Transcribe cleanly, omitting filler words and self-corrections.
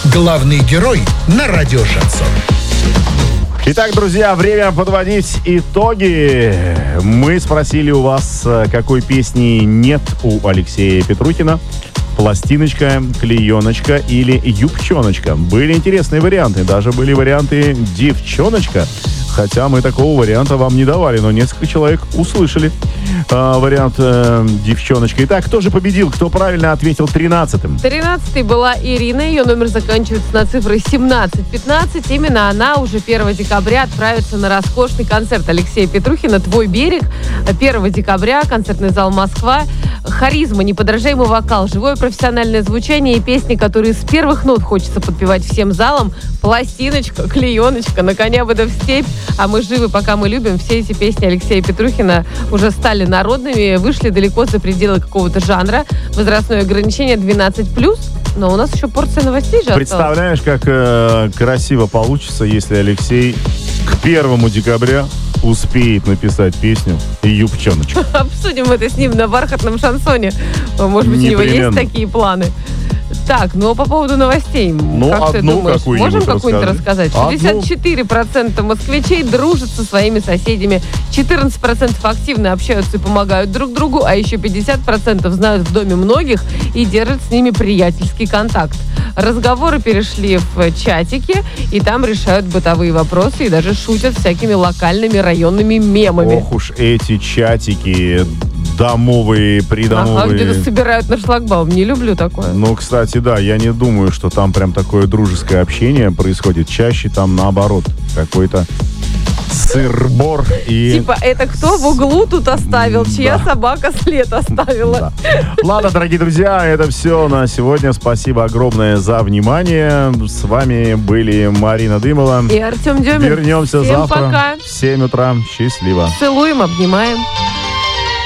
Главный герой на радио «Шансон». Итак, друзья, время подводить итоги. Мы спросили у вас, какой песни нет у Алексея Петрухина. Пластиночка, клееночка или юбчоночка. Были интересные варианты. Даже были варианты девчоночка. Хотя мы такого варианта вам не давали, но несколько человек услышали вариант девчоночка. Итак, кто же победил? Кто правильно ответил 13-м? 13-й была Ирина. Ее номер заканчивается на цифры 1715. Именно она уже 1 декабря отправится на роскошный концерт Алексея Петрухина «Твой берег». 1 декабря, концертный зал «Москва». Харизма, неподражаемый вокал, живое профессиональное звучание и песни, которые с первых нот хочется подпевать всем залом. Пластиночка, клееночка, на коня бы да в степь. А мы живы, пока мы любим. Все эти песни Алексея Петрухина уже стали народными, вышли далеко за пределы какого-то жанра. Возрастное ограничение 12+, но у нас еще порция новостей же осталась. Представляешь, как красиво получится, если Алексей к 1 декабря успеет написать песню «Юбчоночка». Обсудим это с ним на бархатном шансоне. Может быть, у него есть такие планы. Так, ну по поводу новостей. Как ты думаешь, можем какую-нибудь рассказать? 64% москвичей дружат со своими соседями, 14% активно общаются и помогают друг другу, а еще 50% знают в доме многих и держат с ними приятельский контакт. Разговоры перешли в чатики, и там решают бытовые вопросы и даже шутят всякими локальными районными мемами. Ох уж эти чатики домовые, придомовые. Ага, где-то собирают на шлагбаум. Не люблю такое. Ну, кстати, да, я не думаю, что там прям такое дружеское общение происходит. Чаще там наоборот. Какой-то сыр-бор и... Типа, это кто в углу тут оставил? Чья собака след оставила? Да. Ладно, дорогие друзья, это все на сегодня. Спасибо огромное за внимание. С вами были Марина Дымова и Артем Демин. Вернемся Всем завтра пока. в 7 утра. Счастливо. Целуем, обнимаем.